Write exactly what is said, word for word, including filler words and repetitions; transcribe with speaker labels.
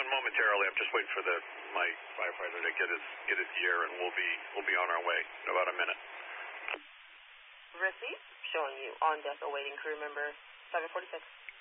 Speaker 1: on momentarily. I'm just waiting for the my firefighter to get his get his gear, and we'll be we'll be on our way in about a minute.
Speaker 2: Receipt showing you on deck awaiting crew member seven forty-six.